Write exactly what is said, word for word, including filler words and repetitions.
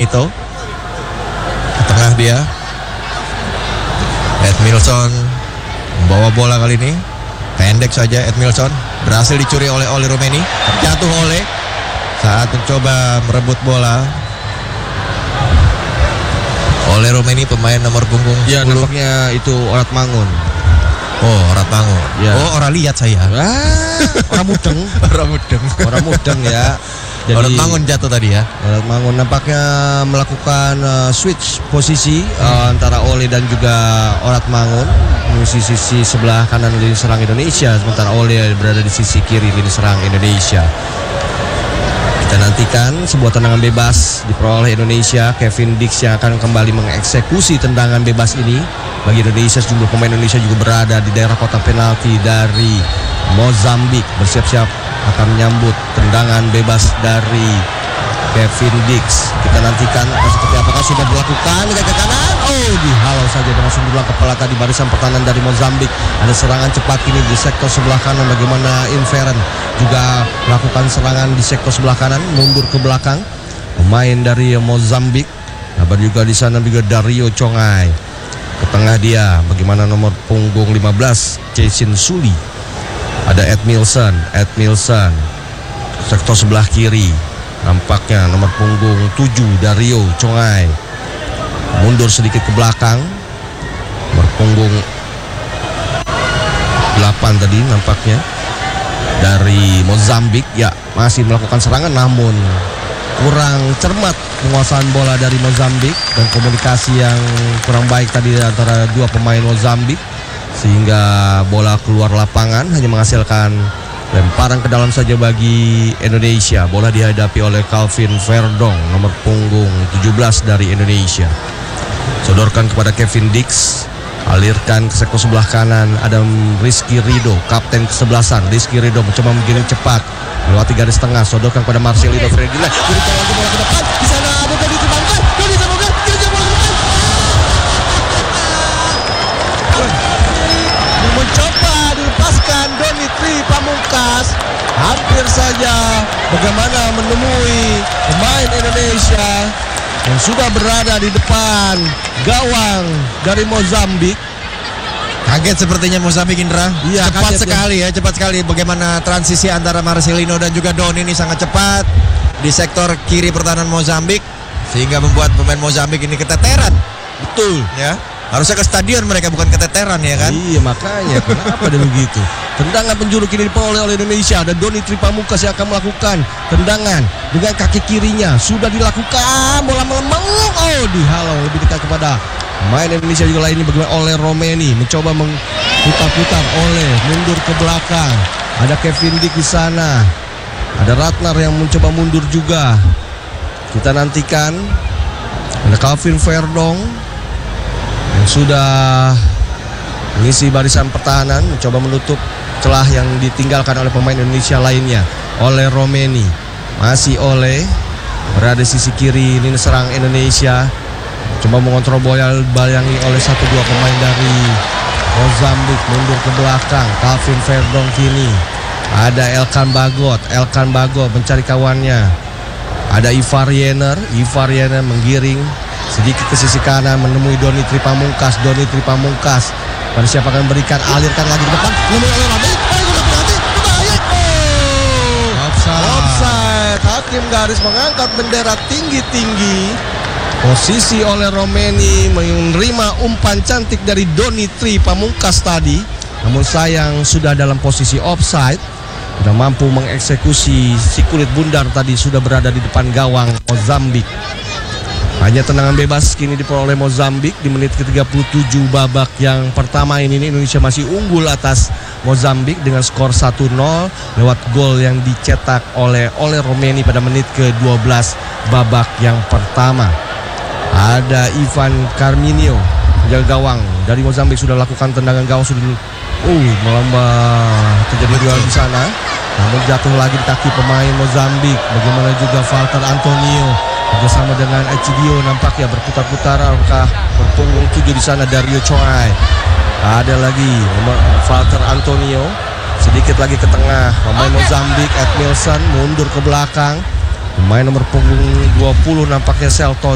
Ito. Ke tengah dia. Edmilson membawa bola kali ini. Pendek saja Edmilson. Berhasil dicuri oleh Ole Romeni. Terjatuh Ole saat mencoba merebut bola. Ole Romeni pemain nomor punggung Ya, sepuluh. nampaknya itu Orat Mangun. Oh, orang Tango. Ya. Oh, orang lihat saya. Ah, orang mudeng. Orang mudeng. Orang mudeng ya. Orang Mangun jatuh tadi ya. Orat Mangun nampaknya melakukan uh, switch posisi uh, antara Ole dan juga Orat Mangun di sisi, sisi sebelah kanan lini serang Indonesia, sementara Ole berada di sisi kiri lini serang Indonesia. Kita nantikan sebuah tendangan bebas diperoleh Indonesia. Kevin Dix yang akan kembali mengeksekusi tendangan bebas ini. Bagi Indonesia, sejumlah pemain Indonesia juga berada di daerah kotak penalti dari Mozambik, bersiap-siap akan menyambut tendangan bebas dari Kevin Dix. Kita nantikan seperti apakah sudah dilakukan ke kanan. Oh, dihalau saja dengan sundulan kepala tadi barisan pertahanan dari Mozambik. Ada serangan cepat kini di sektor sebelah kanan. Bagaimana Inferen juga melakukan serangan di sektor sebelah kanan, mundur ke belakang. Pemain dari Mozambik. Kabar juga di sana juga Dario Congai. Ke tengah dia, bagaimana nomor punggung lima belas Jason Suli. Ada Edmilson, Edmilson. Sektor sebelah kiri. Nampaknya nomor punggung tujuh Dario Congai. Mundur sedikit ke belakang. Nomor punggung delapan tadi nampaknya dari Mozambik. Ya, masih melakukan serangan namun kurang cermat penguasaan bola dari Mozambik dan komunikasi yang kurang baik tadi antara dua pemain Mozambik sehingga bola keluar lapangan, hanya menghasilkan lemparan ke dalam saja bagi Indonesia. Bola dihadapi oleh Calvin Verdong, nomor punggung tujuh belas dari Indonesia. Sodorkan kepada Kevin Dix, alirkan ke sektor sebelah kanan. Ada Rizky Rido, kapten kesebelasan. Rizky Rido mencoba menggiring cepat melewati garis tengah, sodorkan kepada Marcelino Ferdinand. Kiri kawan bola ke depan. Di sana ada Doni Tribangkan. Doni Tribangkan, kiri bola ke depan. Mencoba dilepaskan Doni Tri Pamungkas. Hampir saja bagaimana menemui pemain Indonesia yang sudah berada di depan gawang dari Mozambik. Kaget sepertinya Mozambik, Indra. Iya, cepat kaget, sekali ya. ya, cepat sekali. Bagaimana transisi antara Marcelino dan juga Doni ini sangat cepat di sektor kiri pertahanan Mozambik sehingga membuat pemain Mozambik ini keteteran. Betul. Ya, harusnya ke stadion mereka, bukan keteteran ya kan? Iya, makanya kenapa dia begitu? Tendangan penjuru kini diperoleh oleh Indonesia. Ada Doni Tri Pamungkas yang akan melakukan tendangan dengan kaki kirinya. Sudah dilakukan, bola melempar. Oh, dihalau lebih dekat kepada main Indonesia juga lainnya. Bagaimana Ole Romeni mencoba memutar-putar. Ole mundur ke belakang. Ada Kevin Dix di sana. Ada Ratnar yang mencoba mundur juga. Kita nantikan. Ada Calvin Verdong yang sudah mengisi barisan pertahanan, mencoba menutup celah yang ditinggalkan oleh pemain Indonesia lainnya. Ole Romeni, masih Ole berada di sisi kiri lini serang Indonesia, coba mengontrol bola, bayangi oleh satu dua pemain dari Mozambik. Mundur ke belakang, Calvin Verdong kini. Ada Elkan Bagot, Elkan Bagot mencari kawannya. Ada Ivar Yener, Ivar Yener menggiring sedikit ke sisi kanan menemui Doni Tri Pamungkas. Doni Tri Pamungkas pada siapa akan memberikan, alirkan lagi ke depan. Offside. Offside. Hakim garis mengangkat bendera tinggi-tinggi. Posisi oleh Romeni menerima umpan cantik dari Doni Tri Pamungkas tadi. Namun sayang sudah dalam posisi offside. Sudah mampu mengeksekusi si kulit bundar tadi, sudah berada di depan gawang Mozambik. Hanya tendangan bebas kini diperoleh Mozambik di menit ke tiga puluh tujuh babak yang pertama ini. Indonesia masih unggul atas Mozambik dengan skor satu nol lewat gol yang dicetak oleh Ole Romeni pada menit ke dua belas babak yang pertama. Ada Ivan Carminio, penjaga gawang dari Mozambik, sudah lakukan tendangan gawang, sudah uh melambah terjadi duel di sana. Namun jatuh lagi di kaki pemain Mozambik. Bagaimana juga Walter Antonio bersama dengan Echidio nampaknya berputar-putar. Apakah berpunggung tujuh di sana Dario Congai. Ada lagi Walter Antonio, sedikit lagi ke tengah pemain Mozambik. Edmilson mundur ke belakang, pemain nomor punggung dua puluh nampaknya Selton